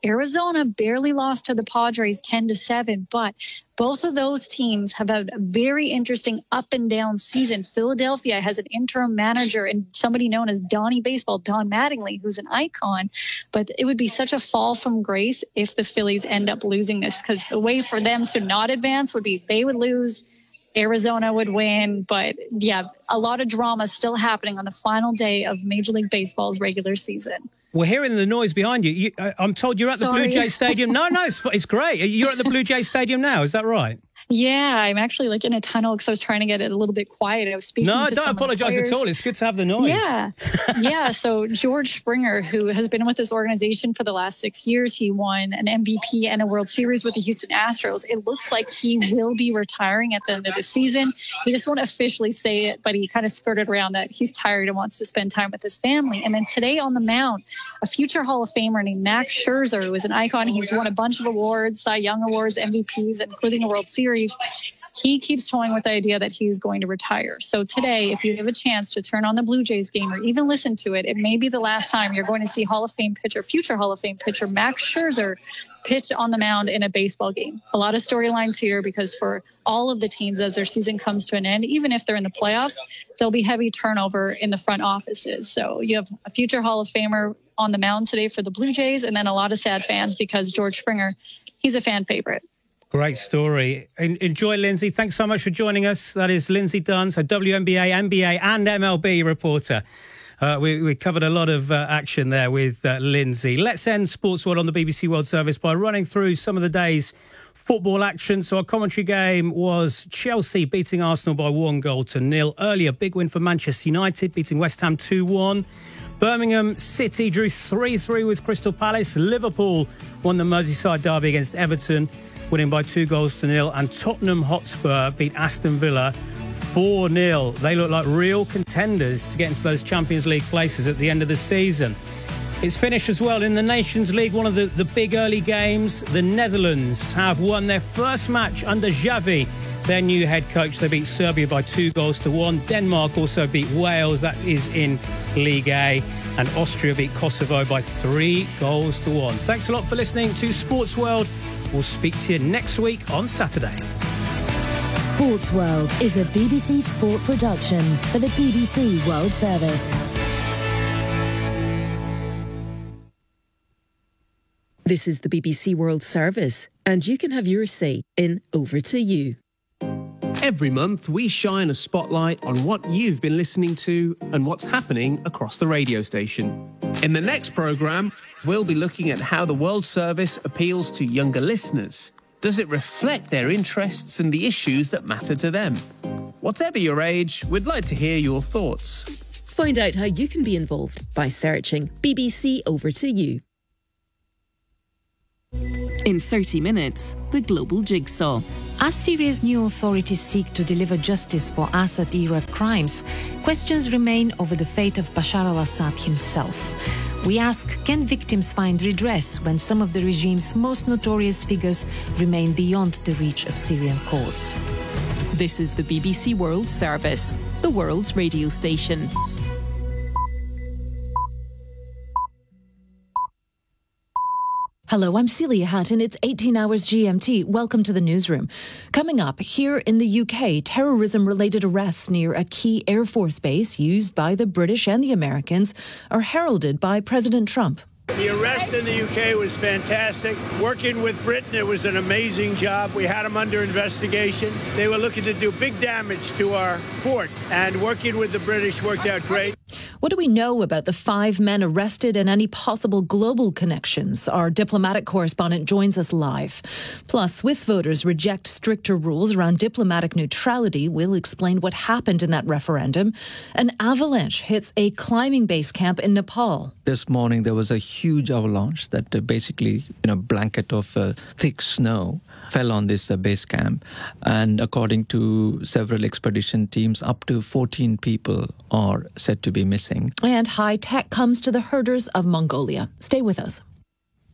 Arizona barely lost to the Padres 10-7, but both of those teams have had a very interesting up and down season. Philadelphia has an interim manager and somebody known as Donnie Baseball, Don Mattingly, who's an icon. But it would be such a fall from grace if the Phillies end up losing this, because the way for them to not advance would be they would lose, Arizona would win. But yeah, a lot of drama still happening on the final day of Major League Baseball's regular season. We're hearing the noise behind you. I'm told you're at the Blue Jay Stadium. No, it's great. You're at the Blue Jay Stadium now. Is that right? Yeah, I'm actually like in a tunnel because I was trying to get it a little bit quiet. I was speaking to some of the players. No, don't apologize at all. It's good to have the noise. Yeah. So George Springer, who has been with this organization for the last 6 years, he won an MVP and a World Series with the Houston Astros. It looks like he will be retiring at the end of the season. He just won't officially say it, but he kind of skirted around that he's tired and wants to spend time with his family. And then today on the mound, a future Hall of Famer named Max Scherzer, who is an icon. He's won a bunch of awards, Cy Young Awards, MVPs, including a World Series. He keeps toying with the idea that he's going to retire. So today, if you have a chance to turn on the Blue Jays game or even listen to it, it may be the last time you're going to see Hall of Fame pitcher, future Hall of Fame pitcher Max Scherzer pitch on the mound in a baseball game. A lot of storylines here because for all of the teams as their season comes to an end, even if they're in the playoffs, there'll be heavy turnover in the front offices. So you have a future Hall of Famer on the mound today for the Blue Jays, and then a lot of sad fans because George Springer, he's a fan favorite. Great story. Enjoy, Lindsay. Thanks so much for joining us. That is Lindsay Dunn, so WNBA, NBA and MLB reporter. We covered a lot of action there with Lindsay. Let's end Sports World on the BBC World Service by running through some of the day's football action. So our commentary game was Chelsea beating Arsenal by 1-0. Earlier, big win for Manchester United, beating West Ham 2-1. Birmingham City drew 3-3 with Crystal Palace. Liverpool won the Merseyside derby against Everton, winning by 2-0. And Tottenham Hotspur beat Aston Villa 4-0. They look like real contenders to get into those Champions League places at the end of the season. It's finished as well in the Nations League, one of the big early games. The Netherlands have won their first match under Xavi, their new head coach. They beat Serbia by 2-1. Denmark also beat Wales, that is in League A. And Austria beat Kosovo by 3-1. Thanks a lot for listening to Sports World. We'll speak to you next week on Saturday. Sports World is a BBC Sport production for the BBC World Service. This is the BBC World Service, and you can have your say in Over to You. Every month, we shine a spotlight on what you've been listening to and what's happening across the radio station. In the next programme, we'll be looking at how the World Service appeals to younger listeners. Does it reflect their interests and the issues that matter to them? Whatever your age, we'd like to hear your thoughts. Find out how you can be involved by searching BBC Over to You. In 30 minutes, the global jigsaw. As Syria's new authorities seek to deliver justice for Assad-era crimes, questions remain over the fate of Bashar al-Assad himself. We ask, can victims find redress when some of the regime's most notorious figures remain beyond the reach of Syrian courts? This is the BBC World Service, the world's radio station. Hello, I'm Celia Hatton. It's 18 hours GMT. Welcome to the newsroom. Coming up, here in the UK, terrorism-related arrests near a key Air Force base used by the British and the Americans are heralded by President Trump. The arrest in the UK was fantastic. Working with Britain, it was an amazing job. We had them under investigation. They were looking to do big damage to our fort, and working with the British worked out great. What do we know about the 5 men arrested and any possible global connections? Our diplomatic correspondent joins us live. Plus, Swiss voters reject stricter rules around diplomatic neutrality. We'll explain what happened in that referendum. An avalanche hits a climbing base camp in Nepal. This morning, there was a huge avalanche that basically, blanket of thick snow fell on this base camp. And according to several expedition teams, up to 14 people are said to be missing. And high tech comes to the herders of Mongolia. Stay with us.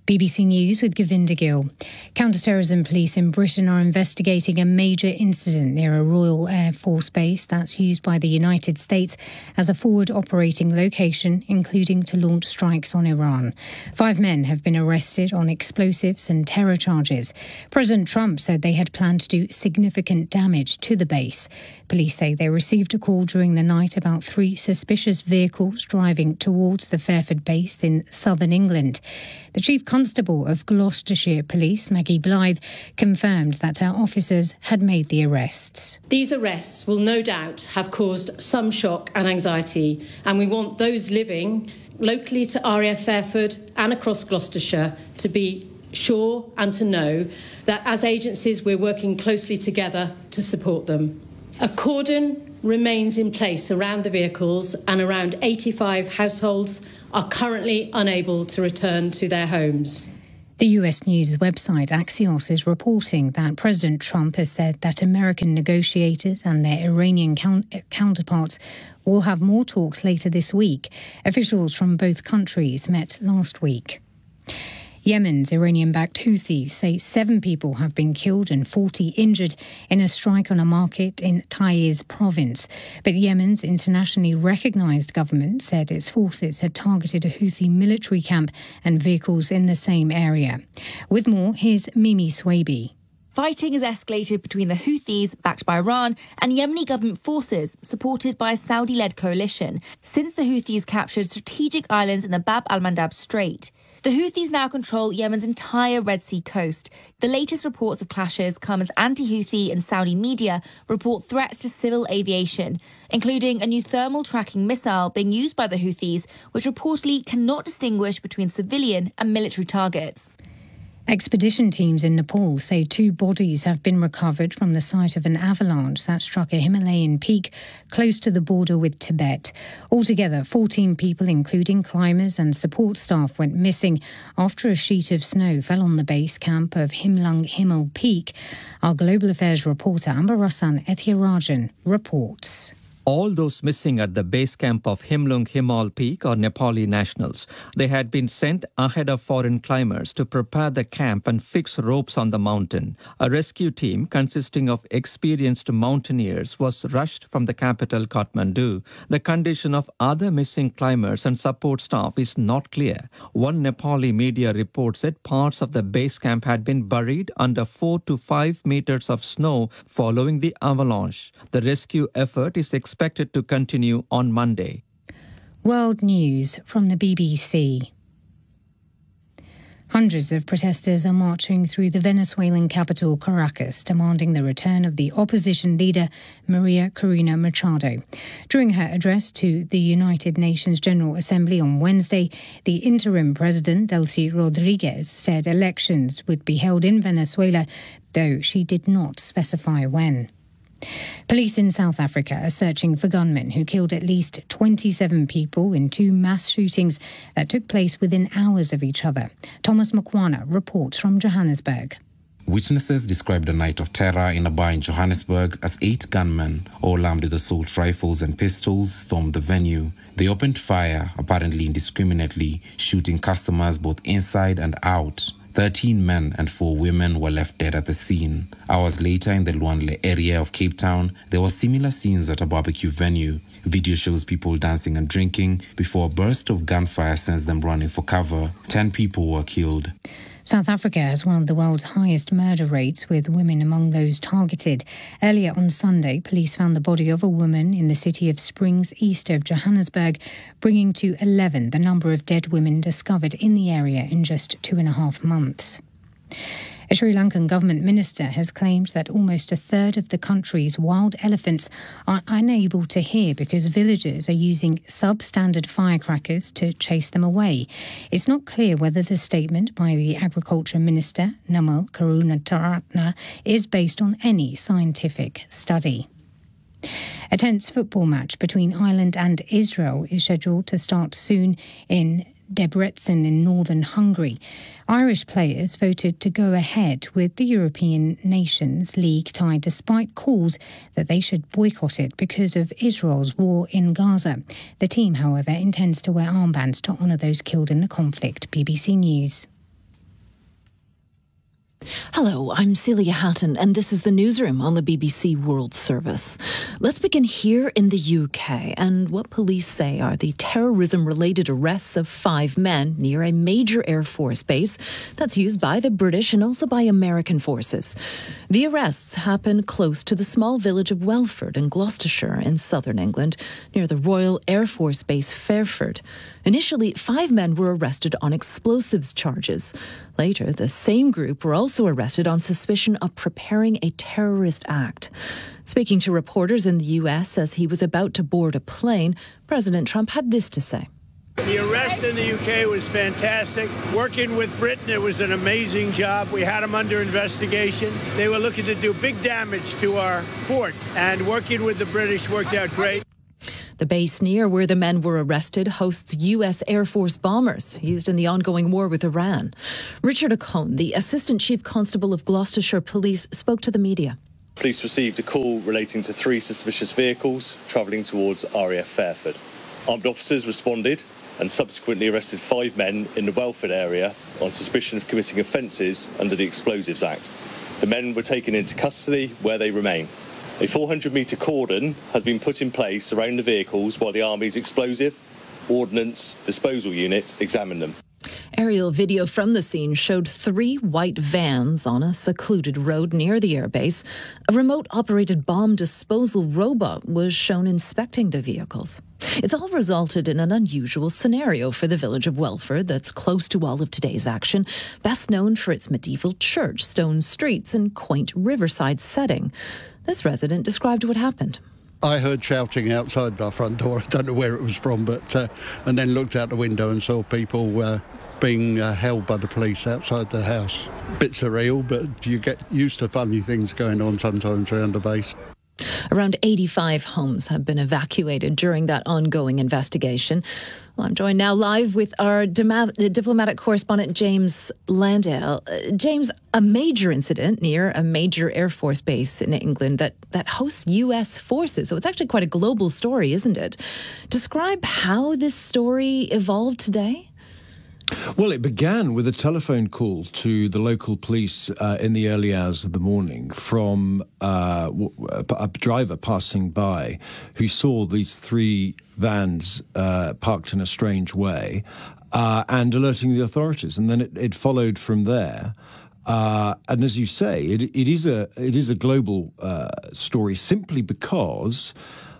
BBC News with Govinda Gill. Counter-terrorism police in Britain are investigating a major incident near a Royal Air Force base that's used by the United States as a forward operating location, including to launch strikes on Iran. 5 men have been arrested on explosives and terror charges. President Trump said they had planned to do significant damage to the base. Police say they received a call during the night about 3 suspicious vehicles driving towards the Fairford base in southern England. The Chief Constable of Gloucestershire Police, Maggie Blythe, confirmed that her officers had made the arrests. These arrests will no doubt have caused some shock and anxiety, and we want those living locally to RAF Fairford and across Gloucestershire to be sure and to know that as agencies we're working closely together to support them. A cordon remains in place around the vehicles, and around 85 households are currently unable to return to their homes. The US news website Axios is reporting that President Trump has said that American negotiators and their Iranian counterparts will have more talks later this week. Officials from both countries met last week. Yemen's Iranian-backed Houthis say 7 people have been killed and 40 injured in a strike on a market in Taiz province. But Yemen's internationally recognised government said its forces had targeted a Houthi military camp and vehicles in the same area. With more, here's Mimi Swaby. Fighting has escalated between the Houthis, backed by Iran, and Yemeni government forces, supported by a Saudi-led coalition, since the Houthis captured strategic islands in the Bab al-Mandab Strait. The Houthis now control Yemen's entire Red Sea coast. The latest reports of clashes come as anti-Houthi and Saudi media report threats to civil aviation, including a new thermal tracking missile being used by the Houthis, which reportedly cannot distinguish between civilian and military targets. Expedition teams in Nepal say 2 bodies have been recovered from the site of an avalanche that struck a Himalayan peak close to the border with Tibet. Altogether, 14 people, including climbers and support staff, went missing after a sheet of snow fell on the base camp of Himlung Himal Peak. Our Global Affairs reporter Ambarasan Ethirajan reports. All those missing at the base camp of Himlung Himal Peak are Nepali nationals. They had been sent ahead of foreign climbers to prepare the camp and fix ropes on the mountain. A rescue team consisting of experienced mountaineers was rushed from the capital Kathmandu. The condition of other missing climbers and support staff is not clear. One Nepali media report said parts of the base camp had been buried under 4 to 5 meters of snow following the avalanche. The rescue effort is expected to continue on Monday. World News from the BBC. Hundreds of protesters are marching through the Venezuelan capital, Caracas, demanding the return of the opposition leader, Maria Corina Machado. During her address to the United Nations General Assembly on Wednesday, the interim president, Delcy Rodriguez, said elections would be held in Venezuela, though she did not specify when. Police in South Africa are searching for gunmen who killed at least 27 people in 2 mass shootings that took place within hours of each other. Thomas Mukwana reports from Johannesburg. Witnesses described a night of terror in a bar in Johannesburg as 8 gunmen, all armed with assault rifles and pistols, stormed the venue. They opened fire, apparently indiscriminately, shooting customers both inside and out. 13 men and 4 women were left dead at the scene. Hours later, in the Luanle area of Cape Town, there were similar scenes at a barbecue venue. Video shows people dancing and drinking before a burst of gunfire sends them running for cover. 10 people were killed. South Africa has one of the world's highest murder rates, with women among those targeted. Earlier on Sunday, police found the body of a woman in the city of Springs, east of Johannesburg, bringing to 11 the number of dead women discovered in the area in just 2.5 months. A Sri Lankan government minister has claimed that almost a third of the country's wild elephants are unable to hear because villagers are using substandard firecrackers to chase them away. It's not clear whether the statement by the Agriculture Minister, Namal Karunaratne, is based on any scientific study. A tense football match between Ireland and Israel is scheduled to start soon in Debrecen in northern Hungary. Irish players voted to go ahead with the European Nations League tie despite calls that they should boycott it because of Israel's war in Gaza. The team, however, intends to wear armbands to honour those killed in the conflict. BBC News. Hello, I'm Celia Hatton, and this is the newsroom on the BBC World Service. Let's begin here in the UK and what police say are the terrorism-related arrests of 5 men near a major Air Force base that's used by the British and also by American forces. The arrests happen close to the small village of Welford in Gloucestershire in southern England, near the Royal Air Force Base Fairford. Initially, 5 men were arrested on explosives charges. Later, the same group were also arrested on suspicion of preparing a terrorist act. Speaking to reporters in the US as he was about to board a plane, President Trump had this to say. The arrest in the UK was fantastic. Working with Britain, it was an amazing job. We had them under investigation. They were looking to do big damage to our fort, and working with the British worked out great. The base near where the men were arrested hosts U.S. Air Force bombers used in the ongoing war with Iran. Richard O'Cone, the Assistant Chief Constable of Gloucestershire Police, spoke to the media. Police received a call relating to 3 suspicious vehicles travelling towards RAF Fairford. Armed officers responded and subsequently arrested 5 men in the Welford area on suspicion of committing offences under the Explosives Act. The men were taken into custody where they remain. A 400-metre cordon has been put in place around the vehicles while the Army's explosive ordnance disposal unit examine them. Aerial video from the scene showed 3 white vans on a secluded road near the airbase. A remote-operated bomb disposal robot was shown inspecting the vehicles. It's all resulted in an unusual scenario for the village of Welford that's close to all of today's action, best known for its medieval church, stone streets and quaint riverside setting. This resident described what happened. I heard shouting outside our front door. I don't know where it was from, but and then looked out the window and saw people being held by the police outside the house. A bit surreal, but you get used to funny things going on sometimes around the base. Around 85 homes have been evacuated during that ongoing investigation. Well, I'm joined now live with our diplomatic correspondent, James Landale. James, a major incident near a major Air Force base in England that hosts U.S. forces. So it's actually quite a global story, isn't it? Describe how this story evolved today. Well, it began with a telephone call to the local police in the early hours of the morning from a driver passing by who saw these 3 vans parked in a strange way and alerting the authorities. And then it followed from there. And as you say, it is a global story simply because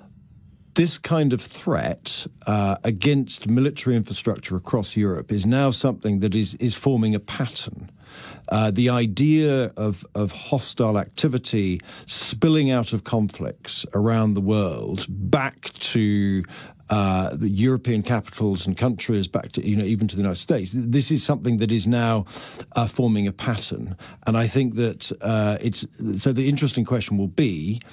this kind of threat against military infrastructure across Europe is now something that is forming a pattern. The idea of hostile activity spilling out of conflicts around the world back to European capitals and countries, back to even to the United States. This is something that is now forming a pattern, and I think that so. The interesting question will be,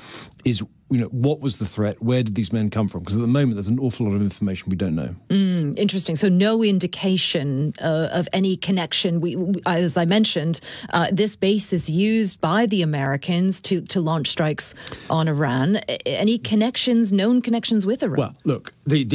what was the threat? Where did these men come from? Because at the moment, there's an awful lot of information we don't know. Interesting. So no indication of any connection. We, as I mentioned, this base is used by the Americans to launch strikes on Iran. Any connections, known connections with Iran? Well, look,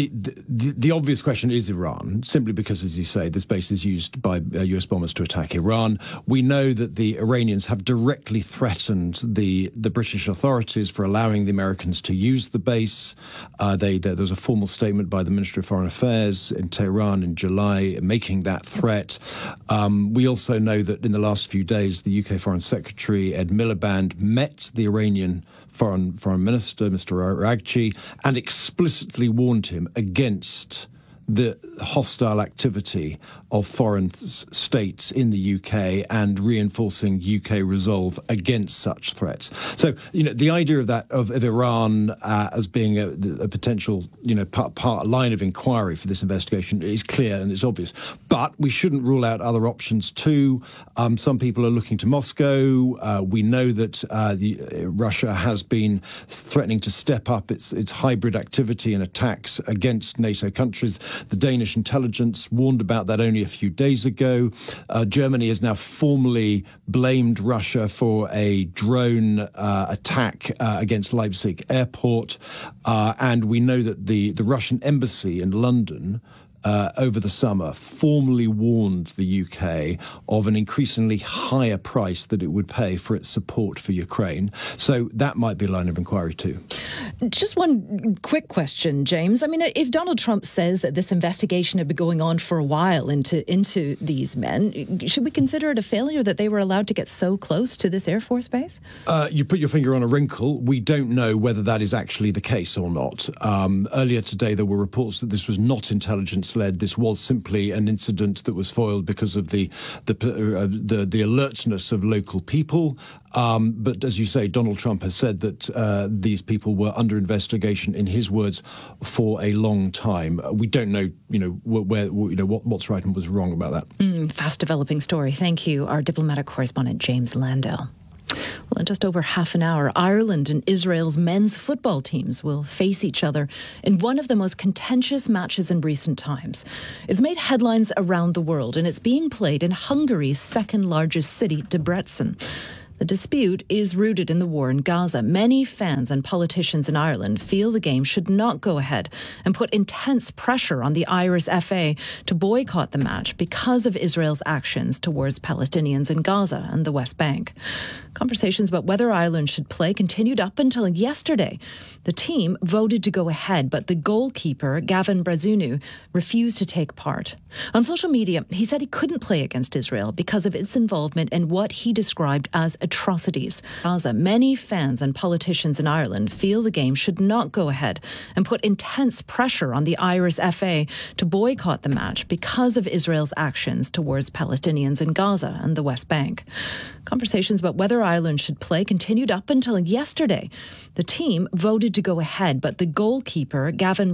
the obvious question is Iran, simply because, as you say, this base is used by US bombers to attack Iran. We know that the Iranians have directly threatened the British authorities for allowing the Americans to use the base. There was a formal statement by the Ministry of Foreign Affairs in Tehran in July making that threat. We also know that in the last few days, the UK Foreign Secretary, Ed Miliband, met the Iranian Foreign Minister, Mr. Araghchi, and explicitly warned him against the hostile activity of foreign states in the UK and reinforcing UK resolve against such threats. So, the idea of Iran as being a potential, line of inquiry for this investigation is clear and it's obvious. But we shouldn't rule out other options too. Some people are looking to Moscow. We know that Russia has been threatening to step up its hybrid activity and attacks against NATO countries. The Danish intelligence warned about that only a few days ago. Germany has now formally blamed Russia for a drone attack against Leipzig airport. And we know that the Russian embassy in London over the summer formally warned the UK of an increasingly higher price that it would pay for its support for Ukraine. So that might be a line of inquiry too. Just one quick question, James. I mean, if Donald Trump says that this investigation had been going on for a while into these men, should we consider it a failure that they were allowed to get so close to this Air Force base? You put your finger on a wrinkle. We don't know whether that is actually the case or not. Earlier today, there were reports that this was not intelligence-led. This was simply an incident that was foiled because of the alertness of local people. But as you say, Donald Trump has said that these people were under investigation, in his words, for a long time. We don't know, what's right and what's wrong about that. Fast developing story. Thank you, our diplomatic correspondent James Landell. Well, in just over half an hour, Ireland and Israel's men's football teams will face each other in one of the most contentious matches in recent times. It's made headlines around the world, and it's being played in Hungary's second largest city, Debrecen. The dispute is rooted in the war in Gaza. Many fans and politicians in Ireland feel the game should not go ahead and put intense pressure on the Irish FA to boycott the match because of Israel's actions towards Palestinians in Gaza and the West Bank. Conversations about whether Ireland should play continued up until yesterday. The team voted to go ahead, but the goalkeeper, Gavin Brazunu, refused to take part. On social media, he said he couldn't play against Israel because of its involvement in what he described as atrocities. Gaza, many fans and politicians in Ireland feel the game should not go ahead and put intense pressure on the Irish FA to boycott the match because of Israel's actions towards Palestinians in Gaza and the West Bank. Conversations about whether Ireland should play continued up until yesterday. The team voted to go ahead, but the goalkeeper, Gavin